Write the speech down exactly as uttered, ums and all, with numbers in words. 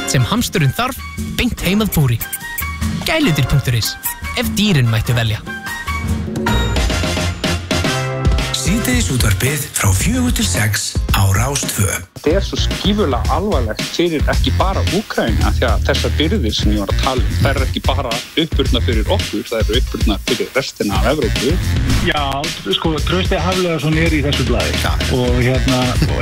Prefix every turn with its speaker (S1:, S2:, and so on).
S1: Allt sem hamsturinn þarf, beint heim að búri. Gæludyr punktur is, ef dýrin mættu velja.
S2: Síðdegis útvarpið frá fjögur til sex á Rás tvö.
S3: Þetta er svo skífulega alvarlegt fyrir ekki bara Úkraínu, því að þessar byrðir sem ég var að tala um, þær eru ekki bara uppburðnar fyrir okkur, þær eru uppburðnar fyrir restina af Evrópu.
S4: Já, sko, Trausti Hafliðason er í þessu blaði og hérna, og